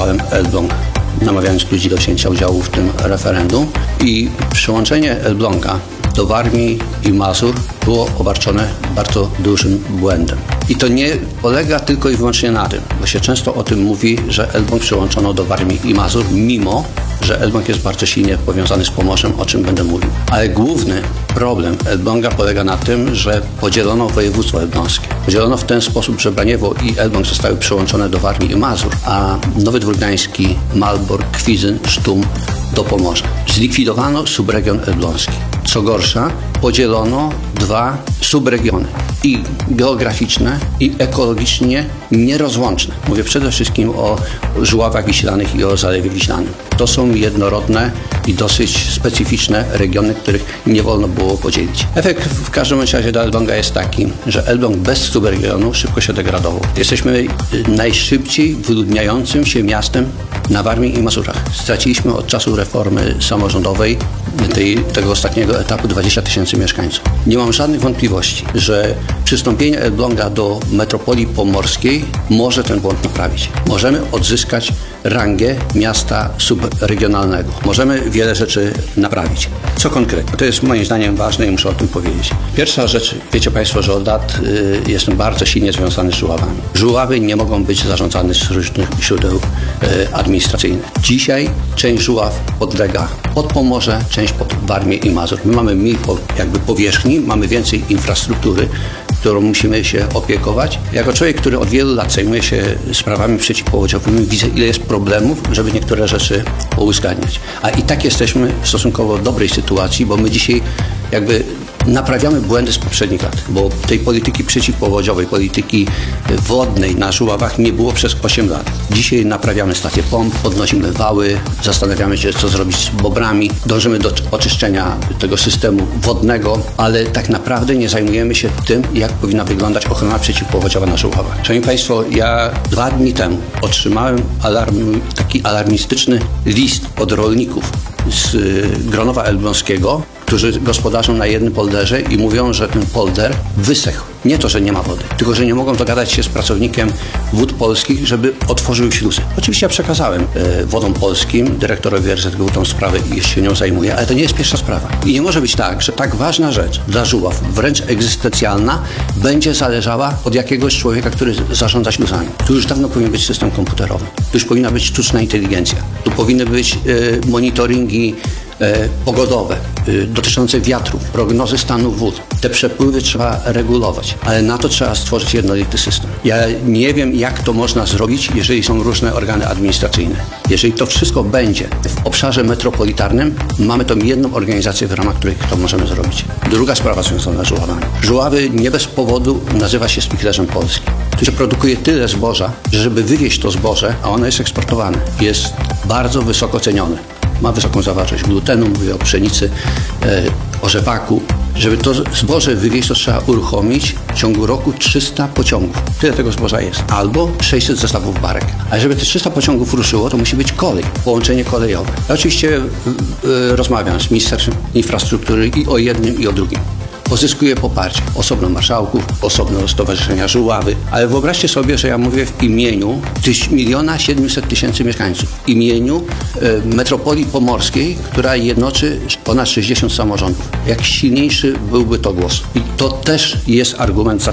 pojechałem Elbląg, namawiając ludzi do wzięcia udziału w tym referendum i przyłączenie Elbląga do Warmii i Mazur było obarczone bardzo dużym błędem. I to nie polega tylko i wyłącznie na tym, bo się często o tym mówi, że Elbląg przyłączono do Warmii i Mazur, mimo że Elbląg jest bardzo silnie powiązany z Pomorzem, o czym będę mówił. Ale główny problem Elbląga polega na tym, że podzielono województwo elbląskie. Podzielono w ten sposób, że Braniewo i Elbląg zostały przyłączone do Warmii i Mazur, a Nowy Dwór Gdański, Malbork, Kwidzyn, Sztum do Pomorza. Zlikwidowano subregion elbląski. Co gorsza, podzielono dwa subregiony i geograficzne, i ekologicznie nierozłączne. Mówię przede wszystkim o Żuławach Wiślanych i o Zalewie Wiślanym. To są jednorodne i dosyć specyficzne regiony, których nie wolno było podzielić. Efekt w każdym razie dla Elbląga jest taki, że Elbląg bez subregionu szybko się degradował. Jesteśmy najszybciej wyludniającym się miastem na Warmii i Mazurach. Straciliśmy od czasu reformy samorządowej tego ostatniego etapu 20 000 mieszkańców. Nie mam żadnych wątpliwości, że przystąpienie Elbląga do metropolii pomorskiej może ten błąd naprawić. Możemy odzyskać rangę miasta subregionalnego. Możemy wiele rzeczy naprawić. Co konkretnie? To jest moim zdaniem ważne i muszę o tym powiedzieć. Pierwsza rzecz, wiecie Państwo, że od lat jestem bardzo silnie związany z Żuławami. Żuławy nie mogą być zarządzane z różnych źródeł administracyjnych. Dzisiaj część Żuław podlega pod Pomorze, część pod Warmię i Mazur. My mamy mniej jakby powierzchni, mamy więcej infrastruktury, którą musimy się opiekować. Jako człowiek, który od wielu lat zajmuje się sprawami przeciwpowodziowymi, widzę, ile jest problemów, żeby niektóre rzeczy pouzgadniać. A i tak jesteśmy w stosunkowo dobrej sytuacji, bo my dzisiaj jakby naprawiamy błędy z poprzednich lat, bo tej polityki przeciwpowodziowej, polityki wodnej na Żuławach nie było przez 8 lat. Dzisiaj naprawiamy stacje pomp, podnosimy wały, zastanawiamy się, co zrobić z bobrami, dążymy do oczyszczenia tego systemu wodnego, ale tak naprawdę nie zajmujemy się tym, jak powinna wyglądać ochrona przeciwpowodziowa na Żuławach. Szanowni Państwo, ja 2 dni temu otrzymałem taki alarmistyczny list od rolników z Gronowa Elbląskiego, którzy gospodarzą na jednym polderze i mówią, że ten polder wysechł. Nie to, że nie ma wody, tylko że nie mogą dogadać się z pracownikiem Wód Polskich, żeby otworzył śluzy. Oczywiście ja przekazałem Wodom Polskim, dyrektorowi RZGU tą sprawę i się nią zajmuje, ale to nie jest pierwsza sprawa. I nie może być tak, że tak ważna rzecz dla Żuław, wręcz egzystencjalna, będzie zależała od jakiegoś człowieka, który zarządza śluzami. Tu już dawno powinien być system komputerowy. Tu już powinna być sztuczna inteligencja. Tu powinny być monitoringi pogodowe, dotyczące wiatrów, prognozy stanu wód. Te przepływy trzeba regulować, ale na to trzeba stworzyć jednolity system. Ja nie wiem, jak to można zrobić, jeżeli są różne organy administracyjne. Jeżeli to wszystko będzie w obszarze metropolitarnym, mamy tą jedną organizację, w ramach której to możemy zrobić. Druga sprawa związana z Żuławami. Żuławy nie bez powodu nazywa się spichlerzem Polski. Tu się produkuje tyle zboża, że żeby wywieźć to zboże, a ono jest eksportowane, jest bardzo wysoko cenione. Ma wysoką zawartość glutenu, mówię o pszenicy, o rzepaku. Żeby to zboże wywieźć, to trzeba uruchomić w ciągu roku 300 pociągów. Tyle tego zboża jest. Albo 600 zestawów barek. A żeby te 300 pociągów ruszyło, to musi być kolej, połączenie kolejowe. Ja oczywiście rozmawiam z Ministerstwem Infrastruktury i o jednym, i o drugim. Pozyskuje poparcie. Osobno marszałków, osobno Stowarzyszenia Żuławy. Ale wyobraźcie sobie, że ja mówię w imieniu 1 700 000 mieszkańców. W imieniu metropolii pomorskiej, która jednoczy ponad 60 samorządów. Jak silniejszy byłby to głos. I to też jest argument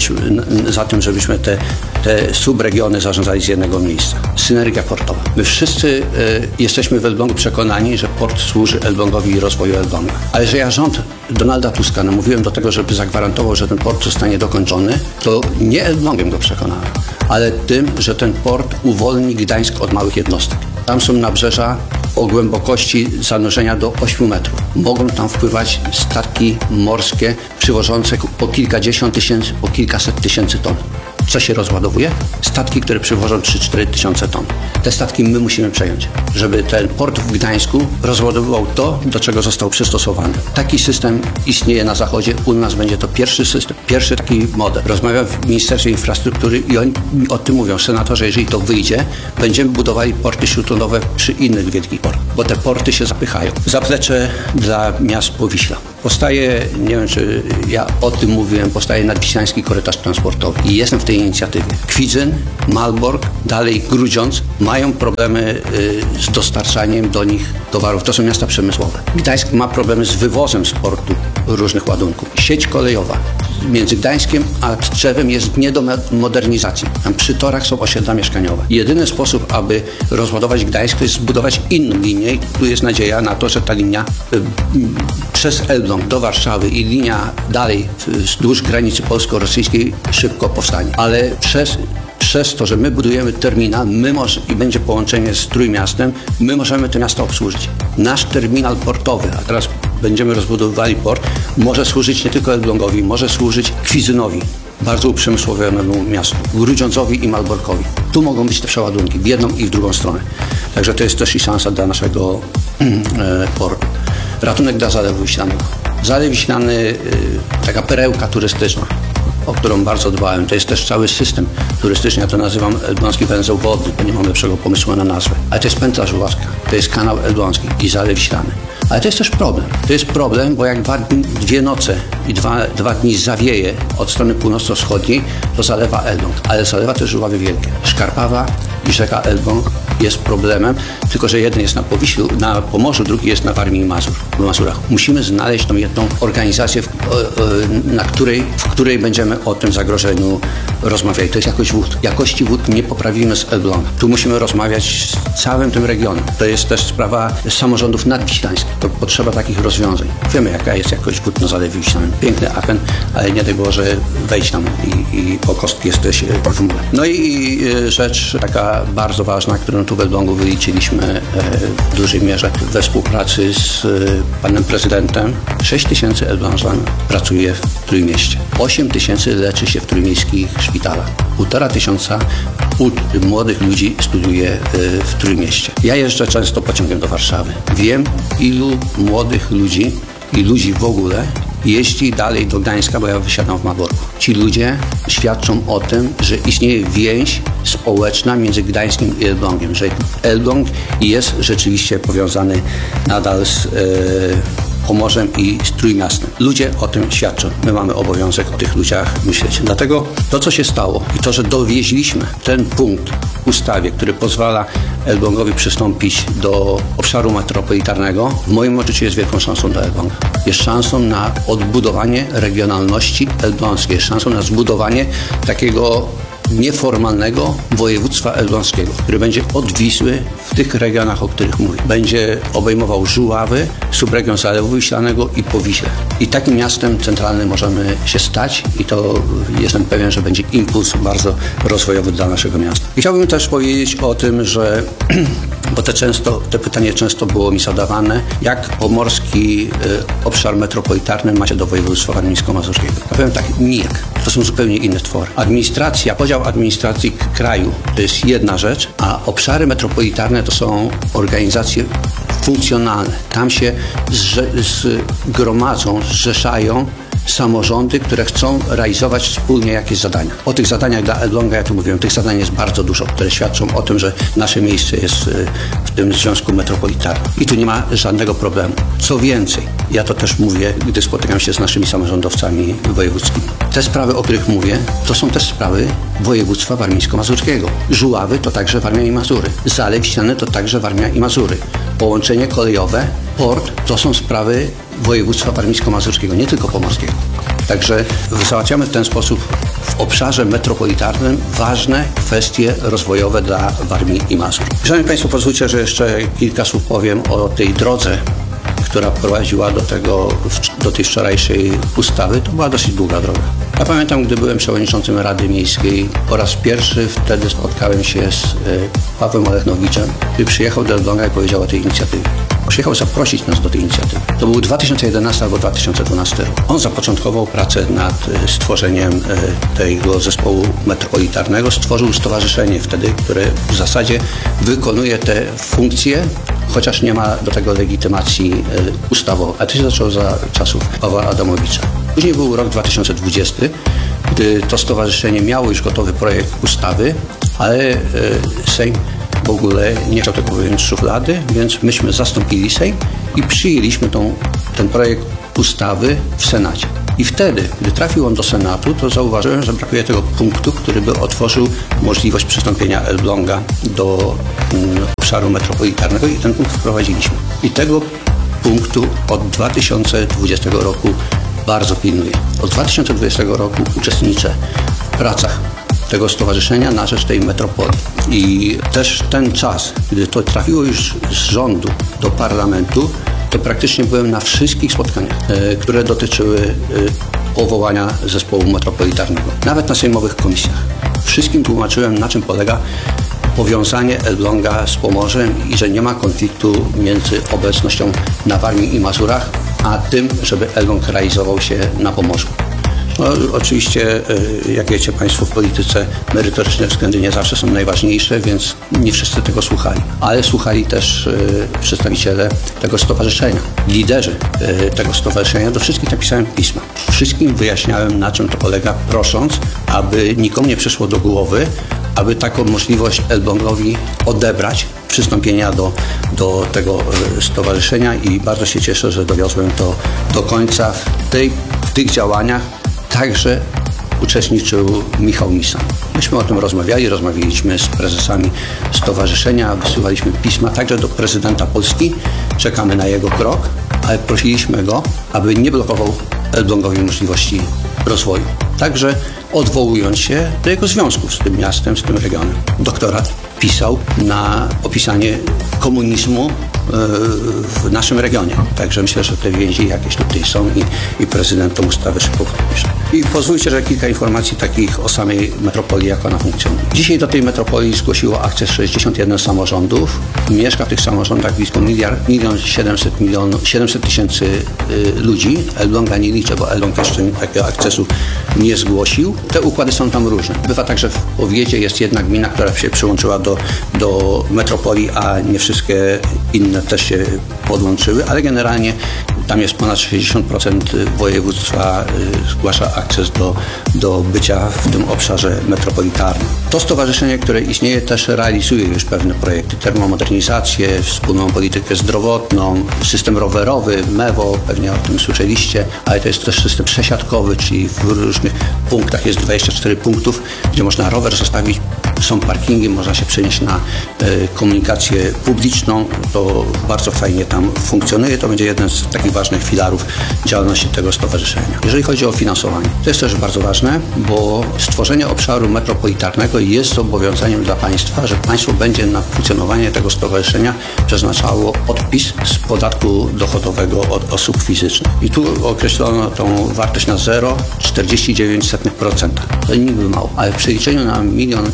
za tym, żebyśmy te subregiony zarządzali z jednego miejsca. Synergia portowa. My wszyscy jesteśmy w Elblągu przekonani, że port służy Elblągowi i rozwoju Elbląga. Ale że ja rząd Donalda Tuska namówiłem do tego, żeby zagwarantował, że ten port zostanie dokończony, to nie Elblągiem go przekonałem, ale tym, że ten port uwolni Gdańsk od małych jednostek. Tam są nabrzeża o głębokości zanurzenia do 8 metrów. Mogą tam wpływać statki morskie przywożące po kilkadziesiąt tysięcy, po kilkaset tysięcy ton. Co się rozładowuje? Statki, które przywożą 3-4 tysiące ton. Te statki my musimy przejąć, żeby ten port w Gdańsku rozładowywał to, do czego został przystosowany. Taki system istnieje na zachodzie, u nas będzie to pierwszy system, pierwszy taki model. Rozmawiam w Ministerstwie Infrastruktury i oni o tym mówią. Senatorze, jeżeli to wyjdzie, będziemy budowali porty śródlądowe przy innych wielkich portach. bo te porty się zapychają. Zaplecze dla miast Powiśla. Powstaje, nie wiem czy ja o tym mówiłem, powstaje nadwiślański korytarz transportowy i jestem w tej inicjatywie. Kwidzyn, Malbork, dalej Grudziądz mają problemy z dostarczaniem do nich towarów. To są miasta przemysłowe. Gdańsk ma problemy z wywozem z portu różnych ładunków. Sieć kolejowa między Gdańskiem a Tczewem jest nie do modernizacji. Tam przy torach są osiedla mieszkaniowe. Jedyny sposób, aby rozładować Gdańsk, to jest zbudować inną linię. Tu jest nadzieja na to, że ta linia przez Elbląg do Warszawy i linia dalej wzdłuż granicy polsko-rosyjskiej szybko powstanie. Ale przez to, że my budujemy terminal, i będzie połączenie z Trójmiastem, my możemy te miasta obsłużyć. Nasz terminal portowy, a teraz będziemy rozbudowywali port, może służyć nie tylko Elblągowi, może służyć Kwidzynowi, bardzo uprzemysłowionemu miastu, Grudziądzowi i Malborkowi. Tu mogą być te przeładunki w jedną i w drugą stronę. Także to jest też i szansa dla naszego portu. Ratunek dla Zalewu Wiślanego. Zalew Wiślany, taka perełka turystyczna, o którą bardzo dbałem. To jest też cały system turystyczny. Ja to nazywam Elbląski Węzeł Wodny, bo nie mam lepszego pomysłu na nazwę. Ale to jest pętla żuławska, to jest kanał elbląski i Zalew Wiślany. Ale to jest też problem. To jest problem, bo jak dwie noce i dwa dni zawieje od strony północno-wschodniej, to zalewa Elbląg. Ale zalewa też Żuławy Wielkie. Szkarpawa i rzeka Elbląg jest problemem, tylko że jeden jest na Powiślu, na Pomorzu, drugi jest na Warmii i Mazurach. Musimy znaleźć tą jedną organizację, w której będziemy o tym zagrożeniu rozmawiali. To jest jakość wód. Jakości wód nie poprawimy z Elbląga. Tu musimy rozmawiać z całym tym regionem. To jest też sprawa samorządów nadwiślańskich. To potrzeba takich rozwiązań. Wiemy, jaka jest jakość wód na Zalewie Wiślanym. Piękny aken, ale nie daj Boże wejść tam i po kostki jesteś w mule. No i rzecz taka bardzo ważna, którą tu w Elblągu wyliczyliśmy w dużej mierze we współpracy z panem prezydentem. 6 000 Elblążan pracuje w Trójmieście. 8 000 leczy się w trójmiejskich szpitalach. 1500 młodych ludzi studiuje w Trójmieście. Ja jeżdżę często pociągiem do Warszawy. Wiem, ilu młodych ludzi i ludzi w ogóle jeździ dalej do Gdańska, bo ja wysiadam w Malborku. Ci ludzie świadczą o tym, że istnieje więź społeczna między Gdańskiem i Elblągiem, że Elbląg jest rzeczywiście powiązany nadal z Pomorzem i z Trójmiastem. Ludzie o tym świadczą. My mamy obowiązek o tych ludziach myśleć. Dlatego to, co się stało i to, że dowieźliśmy ten punkt w ustawie, który pozwala Elblągowi przystąpić do obszaru metropolitarnego, w moim odczuciu jest wielką szansą dla Elbląga. Jest szansą na odbudowanie regionalności elbląskiej, jest szansą na zbudowanie takiego nieformalnego województwa elbląskiego, który będzie od Wisły w tych regionach, o których mówię. Będzie obejmował Żuławy, subregion Zalewu Wiślanego i Powiśle. I takim miastem centralnym możemy się stać i to jestem pewien, że będzie impuls bardzo rozwojowy dla naszego miasta. I chciałbym też powiedzieć o tym, że bo te pytanie często było mi zadawane, jak pomorski obszar metropolitarny ma się do województwa warmińsko-mazurskiego. Ja powiem tak, nijak. To są zupełnie inne twory. Podział administracji kraju to jest jedna rzecz, a obszary metropolitarne to są organizacje funkcjonalne. Tam się zgromadzą, zrzeszają samorządy, które chcą realizować wspólnie jakieś zadania. O tych zadaniach dla Elbląga ja tu mówiłem, tych zadań jest bardzo dużo, które świadczą o tym, że nasze miejsce jest w tym związku metropolitarnym. I tu nie ma żadnego problemu. Co więcej, ja to też mówię, gdy spotykam się z naszymi samorządowcami wojewódzkimi. Te sprawy, o których mówię, to są też sprawy województwa warmińsko-mazurskiego. Żuławy to także Warmia i Mazury. Zalew Wiślany to także Warmia i Mazury. Połączenie kolejowe, port to są sprawy województwa warmińsko-mazurskiego, nie tylko pomorskiego. Także załatwiamy w ten sposób w obszarze metropolitarnym ważne kwestie rozwojowe dla Warmii i Mazur. Szanowni Państwo, pozwólcie, że jeszcze kilka słów powiem o tej drodze, która prowadziła do tej wczorajszej ustawy. To była dosyć długa droga. Ja pamiętam, gdy byłem przewodniczącym Rady Miejskiej, po raz pierwszy wtedy spotkałem się z Pawłem Olechnowiczem, który przyjechał do Elbląga i powiedział o tej inicjatywie. Przyjechał zaprosić nas do tej inicjatywy. To był 2011 albo 2012 rok. On zapoczątkował pracę nad stworzeniem tego zespołu metropolitarnego. Stworzył stowarzyszenie wtedy, które w zasadzie wykonuje te funkcje, chociaż nie ma do tego legitymacji ustawowej. A to się zaczęło za czasów Pawła Adamowicza. Później był rok 2020, gdy to stowarzyszenie miało już gotowy projekt ustawy, ale Sejm w ogóle nie chciał tego wyjąć z szuflady, więc myśmy zastąpili Sejm i przyjęliśmy ten projekt ustawy w Senacie. I wtedy, gdy trafił on do Senatu, to zauważyłem, że brakuje tego punktu, który by otworzył możliwość przystąpienia Elbląga do obszaru metropolitarnego i ten punkt wprowadziliśmy. I tego punktu od 2020 roku bardzo pilnuję. Od 2020 roku uczestniczę w pracach tego stowarzyszenia na rzecz tej metropolii. I też ten czas, gdy to trafiło już z rządu do parlamentu, to praktycznie byłem na wszystkich spotkaniach, które dotyczyły powołania zespołu metropolitarnego. Nawet na sejmowych komisjach. Wszystkim tłumaczyłem, na czym polega powiązanie Elbląga z Pomorzem i że nie ma konfliktu między obecnością na Warmii i Mazurach, a tym, żeby Elbląg realizował się na Pomorzu. No, oczywiście, jak wiecie Państwo, w polityce merytoryczne względy nie zawsze są najważniejsze, więc nie wszyscy tego słuchali. Ale słuchali też przedstawiciele tego stowarzyszenia, liderzy tego stowarzyszenia. Do wszystkich napisałem pisma. Wszystkim wyjaśniałem, na czym to polega, prosząc, aby nikomu nie przyszło do głowy, aby taką możliwość Elblągowi odebrać przystąpienia do tego stowarzyszenia i bardzo się cieszę, że dowiozłem to do końca. W tych działaniach także uczestniczył Michał Misan. Myśmy o tym rozmawialiśmy z prezesami stowarzyszenia, wysyłaliśmy pisma także do prezydenta Polski. Czekamy na jego krok, ale prosiliśmy go, aby nie blokował Elblągowi możliwości rozwoju. Także odwołując się do jego związków z tym miastem, z tym regionem. Doktorat pisał na opisanie komunizmu w naszym regionie. Także myślę, że te więzi jakieś tutaj są i prezydent tą ustawę szybko podpisze. I pozwólcie, że kilka informacji takich o samej metropolii, jak ona funkcjonuje. Dzisiaj do tej metropolii zgłosiło akces 61 samorządów. Mieszka w tych samorządach blisko 1,7 tysięcy ludzi. Elbląga nie liczę, bo Elbląg jeszcze takiego akcesu nie zgłosił. Te układy są tam różne. Bywa tak, że w powiecie jest jedna gmina, która się przyłączyła do metropolii, a nie wszystkie inne też się podłączyły, ale generalnie tam jest ponad 60% województwa zgłasza akces do bycia w tym obszarze metropolitarnym. To stowarzyszenie, które istnieje, też realizuje już pewne projekty, termomodernizację, wspólną politykę zdrowotną, system rowerowy, MEWO, pewnie o tym słyszeliście, ale to jest też system przesiadkowy, czyli w różnych punktach jest 24 punktów, gdzie można rower zostawić, są parkingi, można się przenieść na komunikację publiczną. To bardzo fajnie tam funkcjonuje. To będzie jeden z takich ważnych filarów działalności tego stowarzyszenia. Jeżeli chodzi o finansowanie, to jest też bardzo ważne, bo stworzenie obszaru metropolitarnego jest zobowiązaniem dla państwa, że państwo będzie na funkcjonowanie tego stowarzyszenia przeznaczało odpis z podatku dochodowego od osób fizycznych. I tu określono tą wartość na 0,49%. To niby mało, ale w przeliczeniu na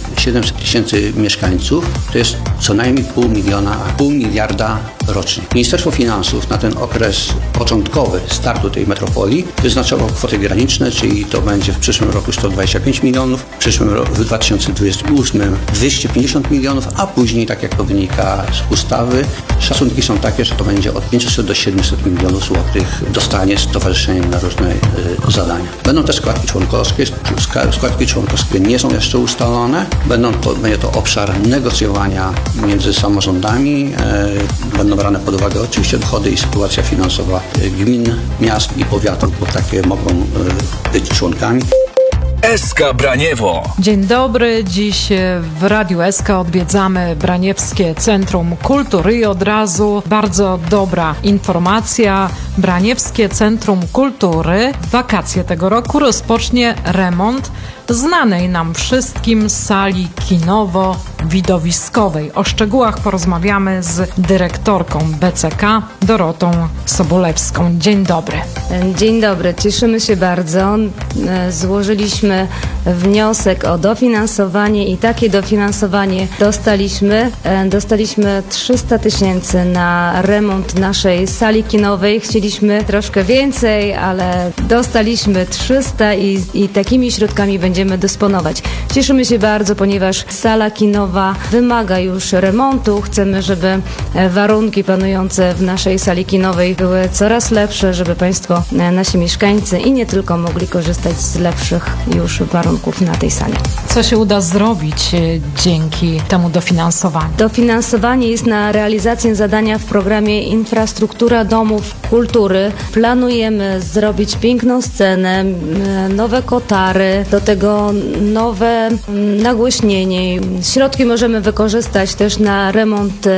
1,7 000 mieszkańców to jest co najmniej pół miliarda rocznie. Ministerstwo Finansów na ten okres początkowy startu tej metropolii wyznaczało kwoty graniczne, czyli to będzie w przyszłym roku 125 milionów, w 2028 250 milionów, a później, tak jak to wynika z ustawy, szacunki są takie, że to będzie od 500 do 700 milionów złotych dostanie stowarzyszenie na różne zadania. Będą też składki członkowskie. Składki członkowskie nie są jeszcze ustalone. Będzie to obszar negocjowania między samorządami. Będą brane pod uwagę oczywiście dochody i sytuacja finansowa gmin, miast i powiatów, bo takie mogą być członkami. SK Braniewo. Dzień dobry. Dziś w Radiu SK odwiedzamy Braniewskie Centrum Kultury i od razu bardzo dobra informacja. Braniewskie Centrum Kultury w wakacje tego roku rozpocznie remont znanej nam wszystkim sali kinowo-widowiskowej. O szczegółach porozmawiamy z dyrektorką BCK Dorotą Sobolewską. Dzień dobry. Dzień dobry, cieszymy się bardzo. Złożyliśmy wniosek o dofinansowanie i takie dofinansowanie dostaliśmy. Dostaliśmy 300 000 na remont naszej sali kinowej. Chcieliśmy troszkę więcej, ale dostaliśmy 300 i takimi środkami będziemy będziemy dysponować. Cieszymy się bardzo, ponieważ sala kinowa wymaga już remontu. Chcemy, żeby warunki panujące w naszej sali kinowej były coraz lepsze, żeby Państwo, nasi mieszkańcy i nie tylko mogli korzystać z lepszych już warunków na tej sali. Co się uda zrobić dzięki temu dofinansowaniu? Dofinansowanie jest na realizację zadania w programie Infrastruktura Domów Kultury. Planujemy zrobić piękną scenę, nowe kotary, do tego nowe nagłośnienie. Środki możemy wykorzystać też na remont